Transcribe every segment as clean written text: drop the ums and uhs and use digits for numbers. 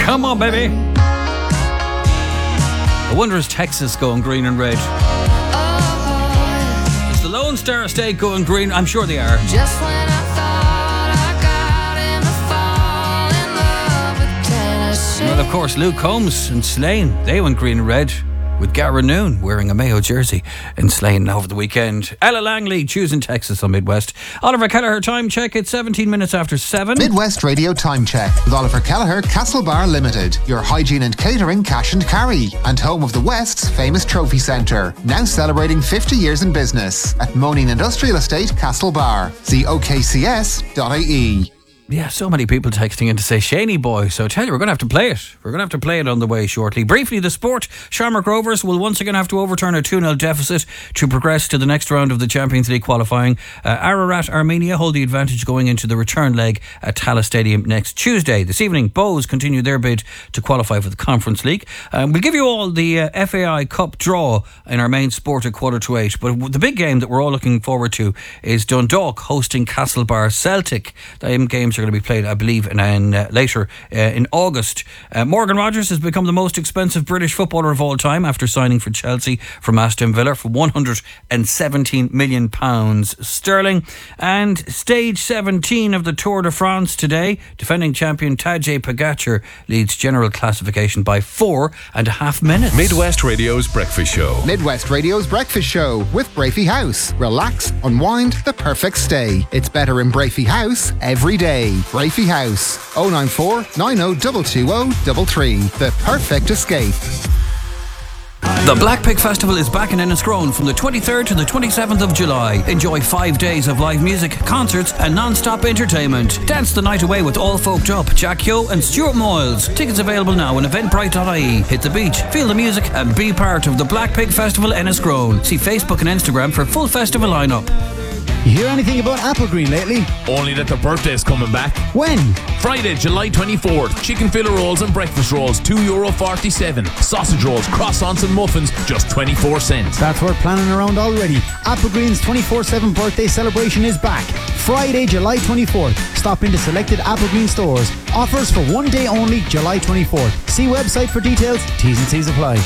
Come on, baby. I wonder is Texas going green and red? Is the Lone Star State going green? I'm sure they are. Just when I thought I got him to fall in love with Tennessee. Well, of course, Luke Combs and Slane, they went green and red, with Garra Noon wearing a Mayo jersey in Slane over the weekend. Ella Langley choosing Texas on Midwest. Oliver Kelleher time check. It's 17 minutes after 7. Midwest Radio time check with Oliver Kelleher, Castlebar Limited, your hygiene and catering cash and carry, and home of the West's famous trophy centre. Now celebrating 50 years in business at Moaning Industrial Estate, Castlebar. See okcs.ie. Yeah, so many people texting in to say Shaney boy. So I tell you, we're going to have to play it. We're going to have to play it on the way shortly. Briefly, the sport. Shamrock Rovers will once again have to overturn a 2-0 deficit to progress to the next round of the Champions League qualifying. Ararat Armenia hold the advantage going into the return leg at Tallaght Stadium next Tuesday. This evening, Bows continue their bid to qualify for the Conference League. We'll give you all the FAI Cup draw in our main sport at 7:45. But the big game that we're all looking forward to is Dundalk hosting Castlebar Celtic. The games are going to be played, I believe, later in August. Morgan Rogers has become the most expensive British footballer of all time after signing for Chelsea from Aston Villa for £117 million sterling. And stage 17 of the Tour de France today, defending champion Tadej Pogacar leads general classification by 4.5 minutes. Midwest Radio's Breakfast Show. Midwest Radio's Breakfast Show with Brafey House. Relax, unwind, the perfect stay. It's better in Brafey House every day. Brafey House, 094 90 220 the perfect escape. The Black Pig Festival is back in Enniscrone from the 23rd to the 27th of July. Enjoy 5 days of live music, concerts and non-stop entertainment. Dance the night away with All Folked Up, Jack Yo and Stuart Moyles. Tickets available now on eventbrite.ie. Hit the beach, feel the music and be part of the Black Pig Festival Enniscrone. See Facebook and Instagram for full festival lineup. You hear anything about Applegreen lately? Only that their birthday's coming back. When? Friday, July 24th. Chicken filler rolls and breakfast rolls, €2.47. Sausage rolls, croissants and muffins, just 24 cents. That's worth planning around already. Applegreen's 24/7 birthday celebration is back. Friday, July 24th. Stop into selected Applegreen stores. Offers for one day only, July 24th. See website for details. T's and C's apply.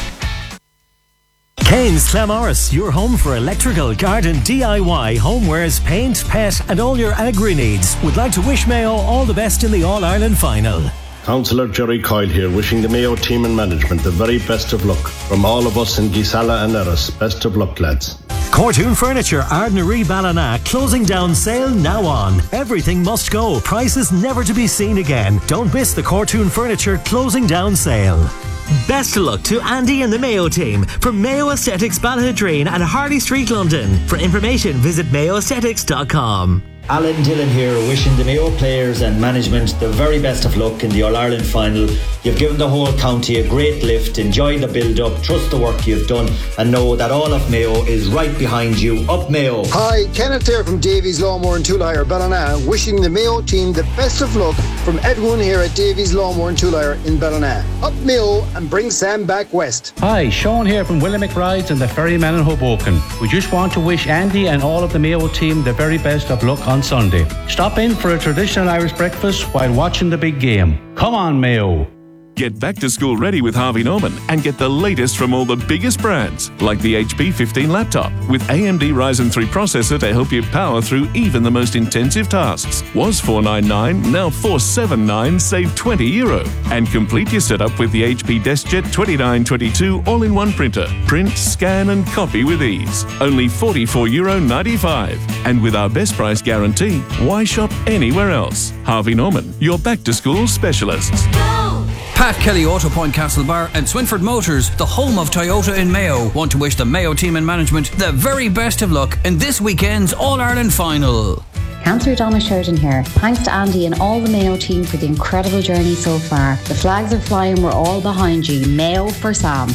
Kane's Clamorris, your home for electrical, garden, DIY, homewares, paint, pet and all your agri needs. Would like to wish Mayo all the best in the All-Ireland final. Councillor Jerry Coyle here, wishing the Mayo team and management the very best of luck. From all of us in Gisala and Erris, best of luck, lads. Cortoon Furniture, Ardnaree Ballina, closing down sale now on. Everything must go, prices never to be seen again. Don't miss the Cortoon Furniture closing down sale. Best of luck to Andy and the Mayo team from Mayo Aesthetics Balladreen and Harley Street, London. For information, visit mayoaesthetics.com. Alan Dillon here, wishing the Mayo players and management the very best of luck in the All-Ireland final. You've given the whole county a great lift. Enjoy the build-up, trust the work you've done and know that all of Mayo is right behind you. Up Mayo! Hi, Kenneth here from Davies Lawnmower in Toolhire, Ballina, wishing the Mayo team the best of luck from everyone here at Davies Lawnmower in Toolhire in Ballina. Up Mayo and bring Sam back west. Hi, Sean here from William Rides and the Ferryman in Hoboken. We just want to wish Andy and all of the Mayo team the very best of luck on Sunday. Stop in for a traditional Irish breakfast while watching the big game. Come on, Mayo. Get back to school ready with Harvey Norman and get the latest from all the biggest brands, like the HP 15 laptop with AMD Ryzen 3 processor to help you power through even the most intensive tasks. Was $499, now $479, save €20. And complete your setup with the HP DeskJet 2922 all-in-one printer. Print, scan and copy with ease. Only €44.95. And with our best price guarantee, why shop anywhere else? Harvey Norman, your back-to-school specialists. Pat Kelly, Auto Point Castlebar and Swinford Motors, the home of Toyota in Mayo, want to wish the Mayo team and management the very best of luck in this weekend's All-Ireland final. Councillor Donna Sheridan here. Thanks to Andy and all the Mayo team for the incredible journey so far. The flags are flying, we're all behind you. Mayo for Sam.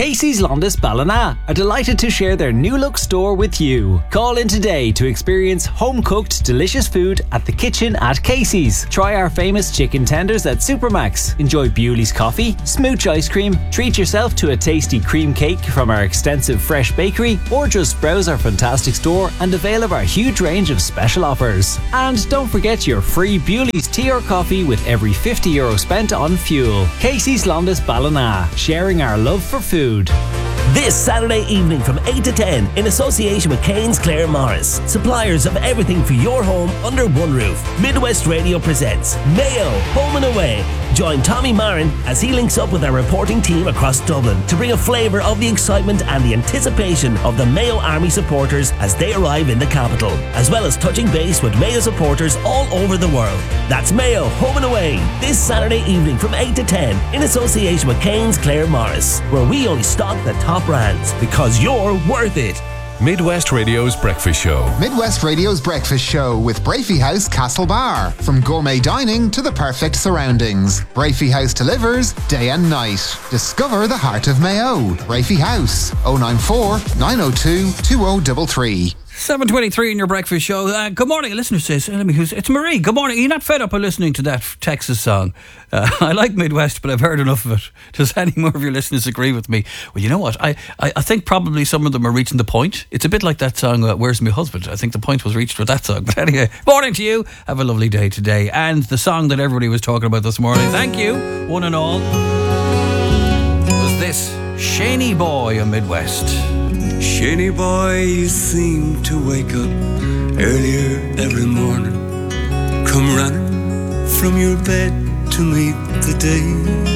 Casey's Londis Ballina are delighted to share their new look store with you. Call in today to experience home-cooked delicious food at the kitchen at Casey's. Try our famous chicken tenders at Supermax. Enjoy Bewley's coffee, smooch ice cream, treat yourself to a tasty cream cake from our extensive fresh bakery, or just browse our fantastic store and avail of our huge range of special offers. And don't forget your free Bewley's tea or coffee with every €50 spent on fuel. Casey's Londis Ballina, sharing our love for food. This Saturday evening from 8 to 10 in association with Cairns Clare Morris, suppliers of everything for your home under one roof. Midwest Radio presents Mayo Home and Away. Join Tommy Marin as he links up with our reporting team across Dublin to bring a flavour of the excitement and the anticipation of the Mayo Army supporters as they arrive in the capital, as well as touching base with Mayo supporters all over the world. That's Mayo Home and Away this Saturday evening from 8 to 10 in association with Cairns Clare Morris, where we only stock the top brands because you're worth it. Midwest Radio's Breakfast Show. Midwest Radio's Breakfast Show with Brafey House Castlebar. From gourmet dining to the perfect surroundings, Brafey House delivers day and night. Discover the heart of Mayo. Brafey House, 094 902 2033. 7:23 in your breakfast show. Good morning. A listener says, it's Marie. Good morning. Are you not fed up of listening to that Texas song? I like Midwest, but I've heard enough of it. Does any more of your listeners agree with me? Well, you know what? I think probably some of them are reaching the point. It's a bit like that song, Where's My Husband? I think the point was reached with that song. But anyway, morning to you. Have a lovely day today. And the song that everybody was talking about this morning, thank you, one and all, was this, Shaney Boy of Midwest. Shaney boy, you seem to wake up earlier every morning. Come running from your bed to meet the day,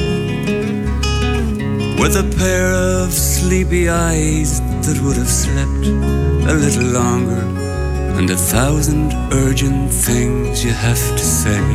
with a pair of sleepy eyes that would have slept a little longer, and 1,000 urgent things you have to say.